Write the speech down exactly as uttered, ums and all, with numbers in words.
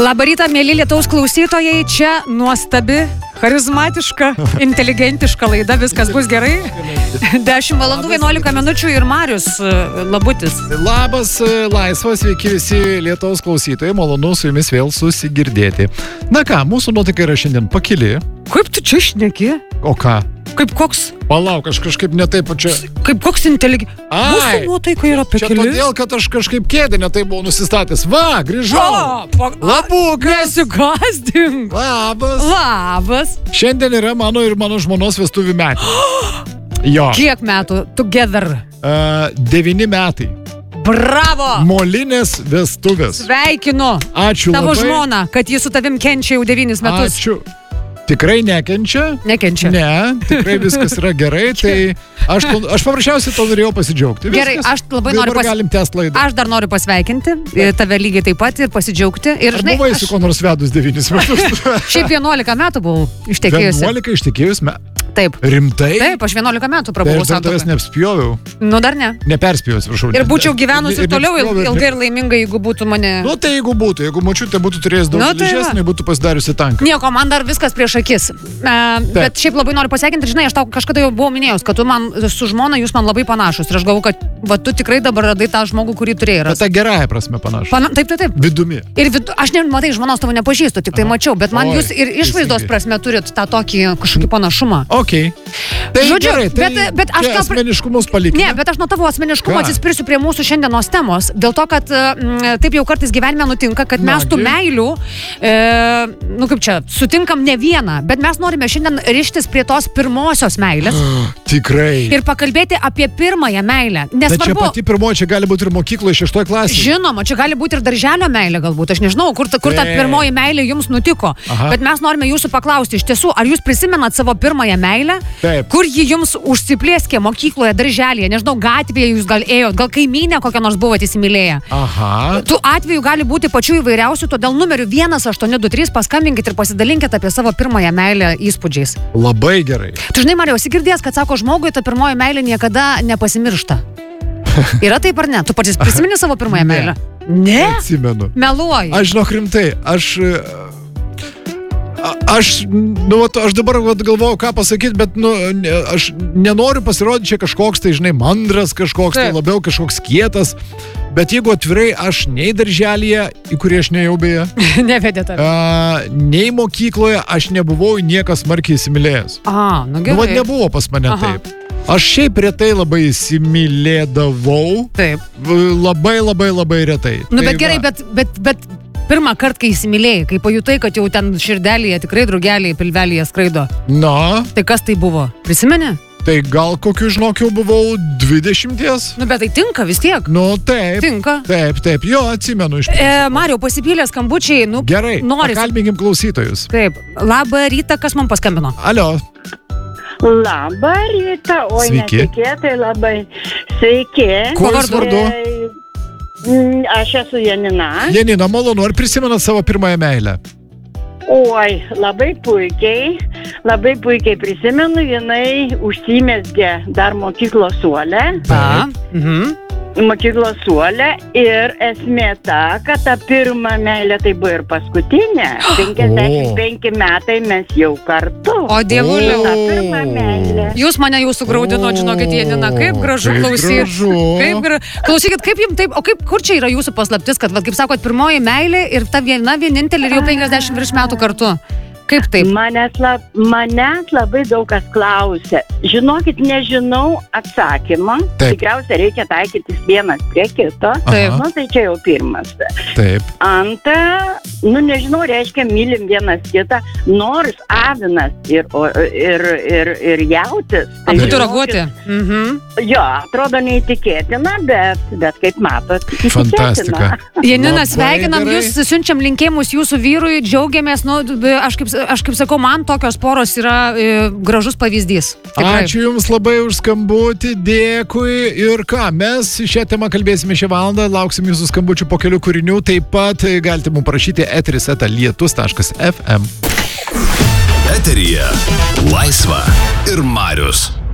Labą rytą, mėly Lietaus klausytojai, čia nuostabi, charizmatiška, inteligentiška laida, viskas bus gerai. dešimt valandų vienuolika minučių ir Marius Labutis. Labas, laisvas, sveiki visi Lietaus klausytojai, malonu su jumis vėl susigirdėti. Na ką, mūsų nuotaika yra šiandien pakili. Kaip tu čia šneki? O ką? Kaip koks... Palauk, aš kažkaip netaip čia... Kaip koks inteligentas. Mūsų nuotaika yra pakili. Čia todėl, kad aš kažkaip kėdę netaip buvau nusistatęs. Va, grįžau. O, pa... Labukas. Nesigąsdink. Labas. Labas. Šiandien yra mano ir mano žmonos vestuvių metai. Jo. Kiek metų? Together. Uh, devyni metai. Bravo! Molinės vestuvės. Sveikinu. Ačiū Tavo labai. žmona, kad ji su tavim kenčia jau devynis metus. Ačiū. Tikrai nekenčia? Nekenčia. Ne, tikrai viskas yra gerai, tai aš, aš paprasčiausiai to norėjau pasidžiaugti. Viskas. Gerai, aš labai noriu pas... galim tęsti laidą. Aš dar noriu pasveikinti, tave lygiai taip pat ir pasidžiaugti. Ir, Ar žinai, buvai aš... su ko nors vedus devynis metus? Šiaip vienuolika metų buvau ištekėjusi. vienuolika ištekėjus me... Taip. Rimtai? Taip, aš vienuolika metų Tai prabuvau aš dar tavęs santuokoje. neapspjoviau. Nu dar ne. Neperspėjau, atsiprašau. Ir būčiau gyvenusi ir toliau il- neapspjoviau. ilgai ir laimingai, jeigu būtų mane... Nu tai jeigu būtų, jeigu močiutė būtų turėjęs daug Nu, tai va. didesnį, būtų pasidariusi tanką. Nieko, man dar viskas prieš akis. E, bet šiaip labai noriu pasveikinti, žinai, aš tau kažkada jau buvau minėjus, kad tu man su žmona, jūs man labai panašus. Ir aš galvoju, kad va, tu tikrai dabar radai tą žmogų, kurį turėjai Bet rasti. ta gerąja prasme panašu. Pana... Taip, taip, taip. Vidumi. Ir vid... aš ne, matai, žmonos tavo nepažįstu, tik tai Aha. mačiau, bet man Oi, jūs ir išvaizdos teisingai. prasme turit tą tokį kažkokį panašumą. Ok. Tai Žodžiu, gerai, tai bet- bet aš čia gal pri- asmeniškumus palikime. Ne, bet aš nuo tavo asmeniškumo Ką? atsispirsiu prie mūsų šiandienos temos, dėl to, kad mm, taip jau kartais gyvenime nutinka, kad mes tų Nagi. meilių, e, nu kaip čia, sutinkam ne vieną, bet mes norime šiandien rištis prie tos pirmosios meilės Tikrai. ir pakalbėti apie pirmąją meilę. Bet čia Nesvarbu, pati pirmoji, čia gali būti ir mokykloje šeštoje klasėje. žinoma, čia gali būti ir darželio meilė galbūt, aš nežinau, kur ta, kur ta Taip. pirmoji meilė jums nutiko, Aha. bet mes norime jūsų paklausti, iš tiesų, ar jūs prisimenat savo pirmąją meilę, Taip. kur ji jums užsiplėskė mokykloje, darželėje, nežinau, gatvėje jūs gal ėjot, gal kaimynė kokią nors buvote įsimylėję. Aha. Tų atvejų gali būti pačių įvairiausių, todėl numeriu vienas aštuoni du trys paskambinkit ir pasidalinkit apie savo pirmąją meilę įspūdžiais. Labai gerai. Tu žinai, Marijau, esi girdėjęs, kad sako, žmogui ta pirmoji meilė niekada nepasimiršta. Yra taip ar ne? Tu patys prisimeni savo pirmąją Ne. meilę? Ne? Atsimenu. Meluoji. Aš žinok rimtai, aš... a- Aš, nu, vat, aš dabar vat, galvoju, ką pasakyti, bet, nu, ne, aš nenoriu pasirodyti čia kažkoks, tai, žinai, mandras kažkoks, tai Taip. labiau kažkoks kietas, bet jeigu atvirai, aš nei darželėje, į kurį aš nejau beje, Nevedė tave. a, nei mokykloje, aš nebuvau į nieką smarkiai įsimylėjęs. Aha, nu Nu, vat gerai. nebuvo pas mane Aha. taip. Aš šiaip retai labai įsimylėdavau, Taip. v- labai labai labai retai. Nu, Tai bet gerai, va. bet, bet, bet pirmą kartą, kai įsimylėjai, kai pajutai, kad jau ten širdelėje tikrai drugeliai pilvelėje skraido, Na, tai kas tai buvo? Prisimeni? tai gal kokiu, žinok, jau buvau dvidešimties? Nu, bet tai tinka vis tiek. Nu, taip. Tinka. Taip, taip, jo, atsimenu iš E, principo. Mariau, pasipylė skambučiai, nu, Gerai, noris. pakalbinkim klausytojus. Taip, labą rytą, kas man paskambino? Alio, Labą rytą, oi Sveiki. netikėtai labai. Sveiki. kuo Kuo jūs vardu? vardu? E, mm, Aš esu Janina. Janina, malonu, ar prisimenat savo pirmąją meilę? Oi, labai puikiai, labai puikiai prisimenu, jinai užsimesgė dar mokyklos suole, A, mhm. mokyklos suole ir esmė ta, kad ta pirma meilė tai buvo ir paskutinė. penkiasdešimt penki metai mes jau kartu. O dievuliau. Ta pirma meilė. Jūs mane jūsų graudinot, žinokit, Janina, kaip gražu Kaip klausyti. gražu. Kaip gra... Klausykit, kaip jums taip, o kaip, kur čia yra jūsų paslaptis, kad, va, kaip sakot, pirmoji meilė ir ta viena vienintelė ir jau penkiasdešimt virš metų kartu. Kaip taip? Manęs, lab, manęs labai daug kas klausia. Žinokit, nežinau atsakymą. Taip. Tikriausiai reikia taikytis vienas prie kito. Taip. Nu, tai čia jau pirmas. Taip. Antra, nu nežinau, reiškia, mylim vienas kitą, nors avinas ir, o- ir, ir, ir jautis. tai Abudu žinokit, raguoti. Mhm. Jo, atrodo neįtikėtina, bet, bet kaip matot, Fantastika. įtikėtina. Janina, Labai sveikinam gerai. jūs, siunčiam linkėjimus jūsų vyrui, džiaugiamės, nu, aš kaip, aš kaip sakau, man tokios poros yra e, gražus pavyzdys. Tikrai. Ačiū Jums labai už skambutį, dėkui. Ir ką, mes šią temą kalbėsime šią valandą, lauksim Jūsų skambučių po kelių kūrinių, taip pat galite mums parašyti eteris eta lietus taškas ef em. Eteryje Laisva ir Marius.